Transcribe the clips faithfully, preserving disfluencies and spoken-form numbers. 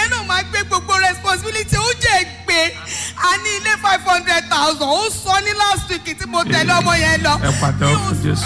yẹn náà máa gbé gbogbo responsibility ó jẹ́ gbé a ní ilé five hundred thousand ó sọ ní last week tí mo tẹ̀lé ọmọ yẹn lọ. ẹ pàtẹ́wọ́ fún Jésù.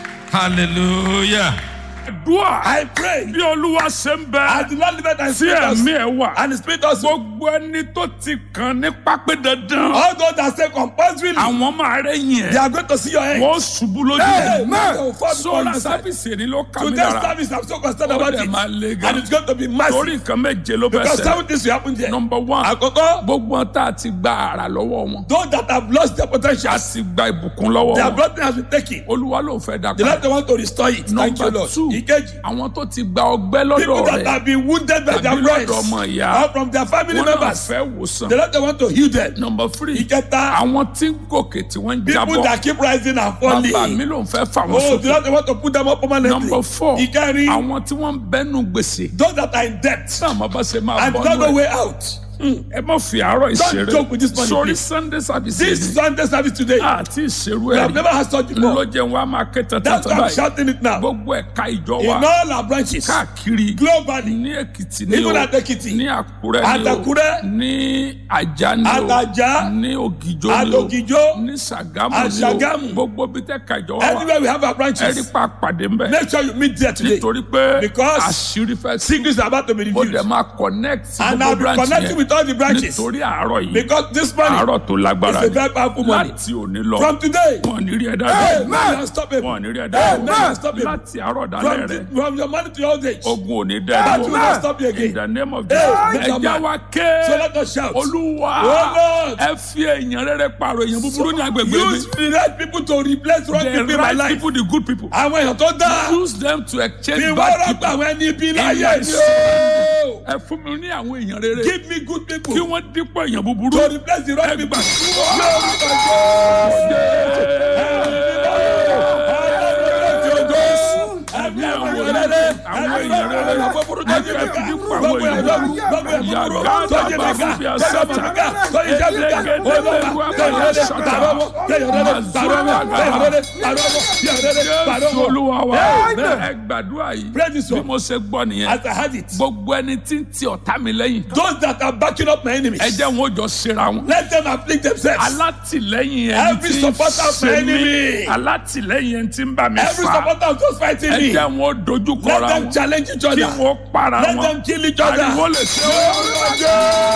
hallelujah. Dua. I pray. Bí Olúwa ṣe ń bẹ. As the Lord liveth and Sí spirit us. ẹ̀mí ẹ̀ wà. And the spirit us. Gbogbo ẹni tó ti kàn ní pápẹ́ dandan. All those that say compulsorily. Àwọn máa rẹ̀yìn They ẹ̀. are going to see your end. Wọ́n ṣubú lójú. Amen. Sọ́ra sábìsì ni ló kà mí Today's lára. service I'm so concerned Ó about dẹ̀ it. máa le gan. And it's going to be massive. Torí nǹkan méje ló bẹ̀ Because sẹ́. seven things will happen there. Number one. Àkọ́kọ́. Gbogbo wọn tá a ti gba àrà lọ́wọ́ wọn. Those that have lost their potential. A ti gba ìbùkún lọ́wọ́ Their wọn. blessing has been taken. Olúwa ló ń fẹ́ dà The padà. Lord they want to restore it. Thank you, Number Lord. two. Ìkejì. Àwọn tó ti gba ọgbẹ́ lọ́dọ̀ People that rẹ̀. have been wounded by their Tàbí friends. lọ́dọ̀ ọmọ ìyá. Or from their family Wọ́n náà members. fẹ́ wòsàn. The Lord they want to heal them. Number three. Ìkẹta. Àwọn tí ń gòkè tí wọ́n ń People jábọ̀. that keep rising and falling. Bàbá mi ló ń fẹ́ fà wọ́n Oh, the sókè. Lord they want to put them up permanently. Number four. Ìkẹrin. Àwọn tí wọ́n ń bẹ́nu gbèsè. Those that are in debt. Náà mo bá ṣe máa And bọ́ don't know nù ẹ̀. way out. Ẹ má fi àárọ̀ Don't joke with this ìṣeré. money, Sórí please. Sunday service This yìí. Sunday service today. Àti ìṣerú We have ẹ̀ never had such before. ló jẹ́ wọn a máa ké tán That's tán why I'm báyìí. shouting it now. Gbogbo ẹ̀ka ìjọ In wa all our branches. káàkiri Globally. ní Èkìtì ní o Even at Ekiti. ní Àkúrẹ́ At ní o Àkúrẹ́. ní Ajá ní At o Ajah. ní Ògìjó At ní o Ògìjó. ní Ṣàgámù At ní o Ṣàgámù. gbogbo bí tẹ́ka ìjọ wa wà Everywhere we have our ẹ̀rí branches. pa pàdé ń bẹ̀ Make sure you meet there today. nítorí pé Because àṣírí fẹ́ sí secrets are about to be mo dẹ̀ revealed. máa connect sí And I'll gbogbo be branch connecting yẹn with all the branches. nítorí àárọ̀ yìí Because this money àárọ̀ tó lágbára is a very powerful money. láti òní lọ From today. wọn ò ní rí ẹ̀dá Hey, rẹ̀ man, unstoppable. wọn ò ní rí ẹ̀dá rẹ̀ Amen. Stop it. láti àárọ̀ dalẹ́ From, rẹ̀ the, from your money to your old age. ogun ò ní That dẹ́ will not stop you in again. the name of Hey, Jesus make your ẹja man. wa ké So let us shout. Olúwa Oh, Lord. ẹ fi èèyàn rere pààrọ̀ èèyàn búburú ní agbègbè mi Use the right people to replace wrong the people in my right life. people the good people Àwọn èèyàn tó dáa. use them to exchange Bí wọ́n bad rọ́pò people àwọn ẹni ibi in láyé my mi soul. o. ẹ fún mi ní àwọn èèyàn rere Give me good people kí to wọ́n dípò èèyàn búburú replace the wrong ẹ people. gbà. Ẹ̀mí àwọn èèyàn rere. àwọn èèyàn rere ẹ fẹ́ dípò àwọn èèyàn búburú yàgá dàbà fún bí a sátà Jésù Olúwa wa ẹ gbàdúrà yìí Pray this bí one. mo ṣe gbọ́ nìyẹn As I had it. gbogbo ẹni tí ń ti ọ̀tá mi lẹ́yìn Those that are backing up my enemies. ẹ jẹ́ wọn ó jọ ṣera wọn. Let them afflict themselves. alátìlẹ́yìn ẹni Every tí ń supporter of my ṣe mí enemy. alátìlẹ́yìn ẹni tí ń bá mi Every fà supporter of those fighting ẹ me. jẹ́ wọn ó dojú Let kọra them wọn challenge each kí other. wọn ó para Let wọn them kill each other. ariwo lè ṣe wọn. ẹni tí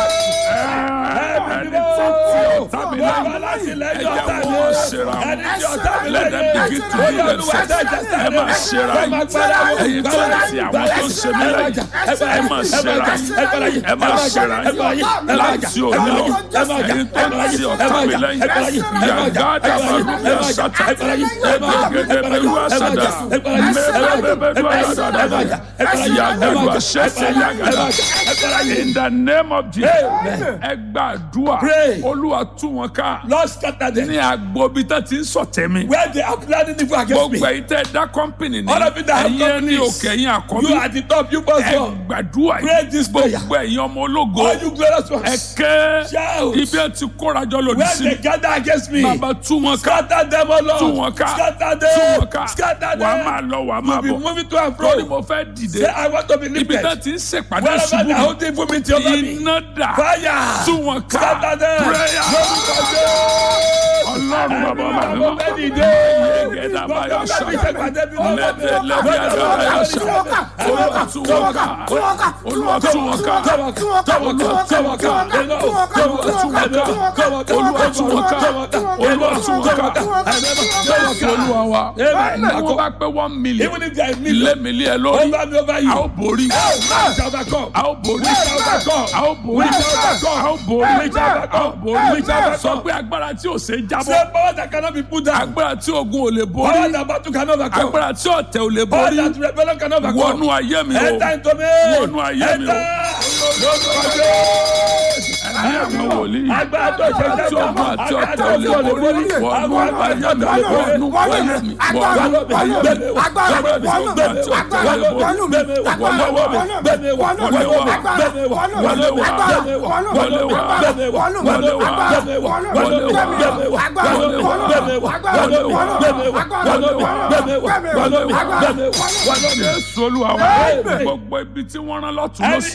ń ti ọ̀tá mi lẹ́yìn ẹ jẹ́ wọn ó ṣera wọn let them begin to do themselves ẹ máa ṣera yìí ẹ̀yin tó ń ti àwọn tó ń ṣe mí lẹ́yìn ẹ máa ṣera yìí ẹ máa ṣera yìí láti òní lọ ẹ̀yin tó ń ti ọ̀tá mi lẹ́yìn yàgá dàbàrúbí àṣàtà ẹgbẹgẹdẹbẹrú àṣàdà mẹbẹbẹbẹdú àṣàdà yàgàdù àṣẹṣẹ yàgàdà in the name of Jesus ẹ gbàdúrà Pray. Olúwa tú wọn ká Lord scatter them. ní agbobi tó ti ń sọ̀tẹ̀ mi Where they are planning evil against me. gbogbo ẹ̀yin tẹ́ dá kọ́mpìnì ní All of you that have ẹ̀yin ẹni companies. òkè ẹ̀yin àkọ́bí You are the top, you first ẹ one. gbàdúrà Pray yìí this prayer. gbogbo ẹ̀yin ọmọ ológo All you glorious ẹ ones. ké Shout. ibi ẹ ti kórajọ lòdì Where sí they gather against me. bàbá tú wọn ká Scatter them, O Lord. tú wọn ká Scatter tú wọn them. ká Scatter wà á máa them. lọ wà á máa Be bọ̀ moving to and lórí fro. mo fẹ́ dìde Say, I want to be ibi lifted. tó ti ń ṣèpàdé Wherever ṣubú they are holding for me to over me. iná dà Fire. tú wọn ká Scatter them. prayer Lórúkọ Jésù. ọlọ́run bàbá bàbá mi Mo mọ́ fẹ́ dìde. yẹgẹdà báyọ̀ Gbogbo ṣá ẹgbẹ́ mi ṣe pàdé bí wọ́n fẹ́ lẹ́tẹ̀ lẹ́bí àgbàdo yà ṣá olúwa tú wọn ká olúwa tú wọn ká olúwa tú wọn ká olúwa tú wọn ká olúwa tú wọn ká olúwa tú wọn ká Jésù Olúwa wa ní wọ́n bá pé one million Even if there is million. lé mi lé ẹ lórí Over me, over a you. ó borí I shall overcome. a ó borí We shall overcome. a ó borí We shall overcome. a ó borí We shall a ó overcome. borí We shall overcome. sọ pé agbára tí ò ṣe jábọ́ Say power that cannot be put down. agbára tí ogun ò lè Power borí that battle cannot overcome. agbára tí ọ̀tẹ̀ ò lè Power borí that rebellion cannot overcome. wọnú ayé mi o Enter into me. wọnú ayé mi o ẹ̀mí àwọn wòlíì Agbára tó ṣe jẹ́ tí ogun àti ọ̀tẹ̀ ò lè borí wọnú ayé mi wọnú ayé mi wọnú ayé mi agbára tí ogun àti ọ̀tẹ̀ ò lè borí wọlé wá wọlé wá wọlé wá wọlé wá wọlé wá wọlé wá wọlé wá Jésù Olúwa wa gbogbo ibi tí wọ́n rán lọ́tùn lọ́sí.